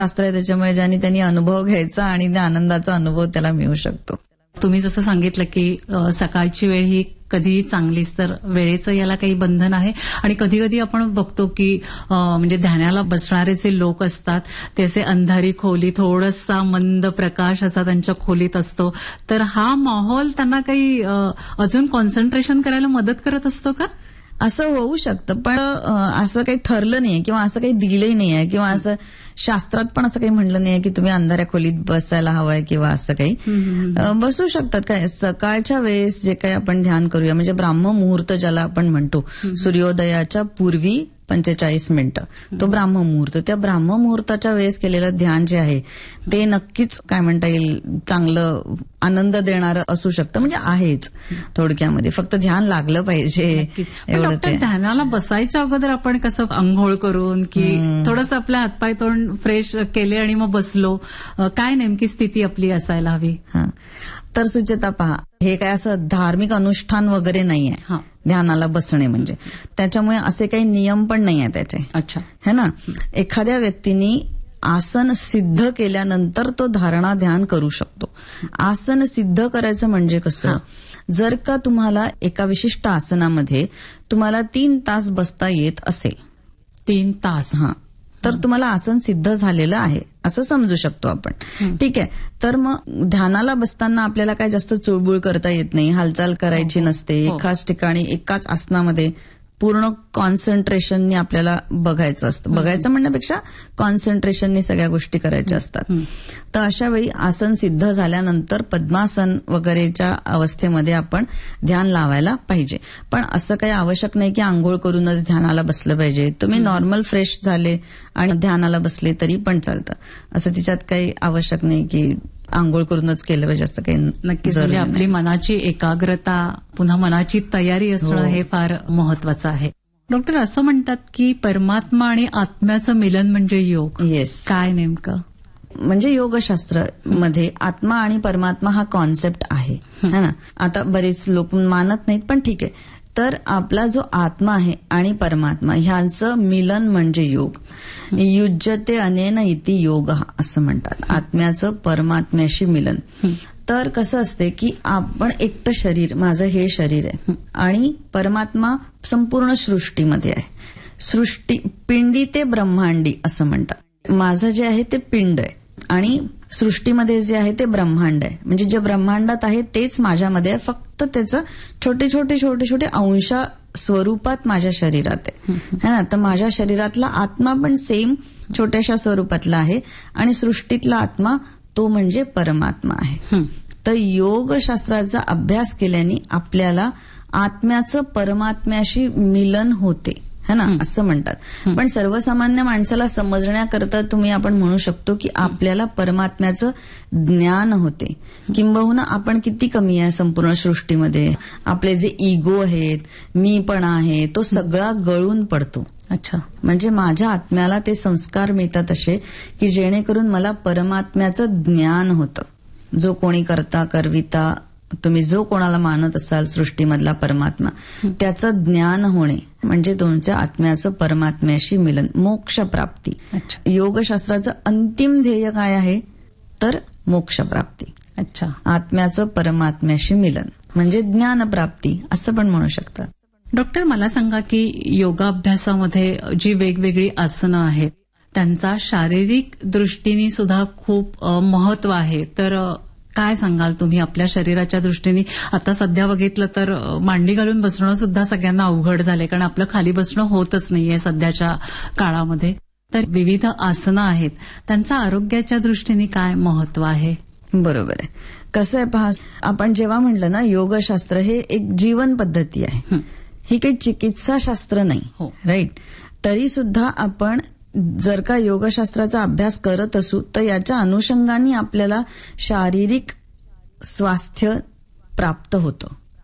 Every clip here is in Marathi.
शास्त्र आहे त्याच्यामुळे ज्याने त्यांनी अनुभव घ्यायचा आणि त्या आनंदाचा अनुभव त्याला मिळू शकतो. तुम्ही जसं सांगितलं की सकाळची वेळ ही कधीही चांगलीच, तर वेळेचं याला काही बंधन आहे. आणि कधी कधी आपण बघतो की म्हणजे ध्यानाला बसणारे जे लोक असतात ते असे अंधारी खोली, थोडासा मंद प्रकाश असा त्यांच्या खोलीत असतो, तर हा माहोल त्यांना काही अजून कॉन्सन्ट्रेशन करायला मदत करत असतो का? असं होऊ शकतं, पण असं काही ठरलं नाहीये किंवा असं काही दिलंही नाहीये किंवा असं शास्त्रात पण असं काही म्हटलं नाहीये की तुम्ही अंधाऱ्या खोलीत बसायला हवंय किंवा असं काही. बसू शकतात. काय सकाळच्या वेळेस जे काही आपण ध्यान करूया, म्हणजे ब्राह्ममुहूर्त ज्याला आपण म्हणतो, सूर्योदयाच्या पूर्वी 45 मिनिटं तो ब्राह्ममुहूर्त, त्या ब्राह्ममुहूर्ताच्या वेळेस केलेलं ध्यान जे आहे ते नक्कीच काय म्हणता येईल चांगलं आनंद देणारं असू शकतं. म्हणजे आहेच थोडक्यामध्ये, फक्त ध्यान लागलं पाहिजे एवढं. ते ध्यानाला बसायच्या अगोदर आपण कसं आंघोळ करून की थोडंसं आपल्या हातपाय तोंड फ्रेश केले आणि मग बसलो, काय नेमकी स्थिती आपली असायला हवी? तर सुचेता पहा, हे काय असं धार्मिक अनुष्ठान वगैरे नाहीये ध्यानाला बसणे, म्हणजे त्याच्यामुळे असे काही नियम पण नाहीये त्याचे. अच्छा, है ना. एखाद्या व्यक्तीने आसन सिद्ध केल्यानंतर तो धारणा ध्यान करू शकतो. आसन सिद्ध करायचं म्हणजे कसं, जर का तुम्हाला एका विशिष्ट आसनामध्ये तुम्हाला 3 तास बसता येत असेल, 3 तास, तर तुम्हाला आसन सिद्ध झालेलं आहे असं समजू शकतो आपण. ठीक आहे. तर मग ध्यानाला बसताना आपल्याला काय जास्त चुळबुळ करता येत नाही, हालचाल करायची नसते, एकाच ठिकाणी एकाच आसनामध्ये पूर्ण कॉन्सन्ट्रेशननी आपल्याला बघायचं असतं. बघायचं म्हणण्यापेक्षा कॉन्सन्ट्रेशननी सगळ्या गोष्टी करायच्या असतात. तर अशा वेळी आसन सिद्ध झाल्यानंतर पद्मासन वगैरेच्या अवस्थेमध्ये आपण ध्यान लावायला पाहिजे. पण असं काही आवश्यक नाही की आंघोळ करूनच ध्यानाला बसलं पाहिजे. तुम्ही नॉर्मल फ्रेश झाले आणि ध्यानाला बसले तरी पण चालतं. असं तिच्यात काही आवश्यक नाही की आंघोळ करूनच केलं पाहिजे असं काही. नक्कीच, म्हणजे आपली मनाची एकाग्रता, पुन्हा मनाची तयारी असणं हे फार महत्वाचं आहे. डॉक्टर, असं म्हणतात की परमात्मा आणि आत्म्याचं मिलन म्हणजे योग. येस. काय नेमकं? म्हणजे योगशास्त्र मध्ये आत्मा आणि परमात्मा हा कॉन्सेप्ट आहे, है ना. आता बरेच लोक मानत नाहीत, पण ठीक आहे. तर आपला जो आत्मा आहे आणि परमात्मा ह्यांचं मिलन म्हणजे योग. युज्यते अनेन इति योग असं म्हणतात, आत्म्याचं परमात्म्याशी मिलन. तर कसं असते की आपण एकटं शरीर, माझं हे शरीर आहे आणि परमात्मा संपूर्ण सृष्टीमध्ये आहे. सृष्टी पिंडी ते ब्रह्मांडी असं म्हणतात. माझं जे आहे ते पिंड आहे आणि सृष्टीमध्ये जे आहे ते ब्रह्मांड आहे. म्हणजे जे ब्रह्मांडात आहे तेच माझ्यामध्ये आहे, फक्त त्याचं छोटे छोटे छोटे छोटे अंश स्वरूपात माझ्या शरीरात आहे, है ना. तर माझ्या शरीरातला आत्मा पण सेम छोट्याशा स्वरूपातला आहे आणि सृष्टीतला आत्मा तो म्हणजे परमात्मा आहे. तर योगशास्त्राचा अभ्यास केल्याने आपल्याला आत्म्याचं परमात्म्याशी मिलन होते, है ना, असं म्हणतात. पण सर्वसामान्य माणसाला समजण्याकरता तुम्ही आपण म्हणू शकतो की आपल्याला परमात्म्याचं ज्ञान होते. किंबहुना आपण किती कमी आहे संपूर्ण सृष्टीमध्ये. आपले जे इगो आहेत, मी पण आहे, तो सगळा गळून पडतो. अच्छा, म्हणजे माझ्या आत्म्याला ते संस्कार मिळतात असे की जेणेकरून मला परमात्म्याचं ज्ञान होतं. जो कोणी करता करविता तुम्ही जो कोणाला मानत असाल सृष्टीमधला परमात्मा, त्याचं ज्ञान होणे म्हणजे तुमच्या आत्म्याचं परमात्म्याशी मिलन, मोक्ष प्राप्ती. योगशास्त्राचं अंतिम ध्येय काय आहे तर मोक्ष प्राप्ती. अच्छा, आत्म्याचं परमात्म्याशी मिलन म्हणजे ज्ञानप्राप्ती असं पण म्हणू शकतात. डॉक्टर, मला सांगा की योगाभ्यासामध्ये जी वेगवेगळी आसनं आहेत त्यांचा शारीरिक दृष्टीने सुद्धा खूप महत्व आहे. तर काय सांगाल तुम्ही आपल्या शरीराच्या दृष्टीने? आता सध्या बघितलं तर मांडी घालून बसणं सुद्धा सगळ्यांना अवघड झालंय, कारण आपलं खाली बसणं होतच नाहीये सध्याच्या काळामध्ये. तर विविध आसनं आहेत, त्यांचा आरोग्याच्या दृष्टीने काय महत्व आहे? बरोबर आहे. कसं आहे पहा, आपण जेव्हा म्हणलं ना योगशास्त्र हे एक जीवन पद्धती आहे, ही काही चिकित्सा शास्त्र नाही, राईट. तरी सुद्धा आपण जर का योगशास्त्राचा अभ्यास करत असू तर याच्या अनुषंगाने आपल्याला शारीरिक स्वास्थ्य प्राप्त होतं.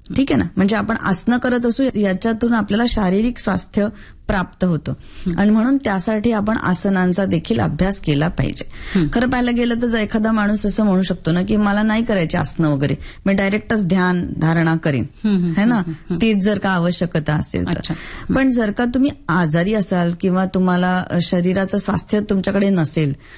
ठीक आहे ना. म्हणजे आपण आसनं करत असू, याच्यातून आपल्याला शारीरिक स्वास्थ्य प्राप्त होतं आणि म्हणून त्यासाठी आपण आसनांचा देखील अभ्यास केला पाहिजे. खरं पाहायला गेलं तर एखादा माणूस असं म्हणू शकतो ना की मला नाही करायचे आसनं वगैरे, मी डायरेक्टच ध्यान धारणा करीन, है ना, तीच जर का आवश्यकता असेल तर. पण जर का तुम्ही आजारी असाल किंवा तुम्हाला शरीराचं स्वास्थ्य तुमच्याकडे नसेल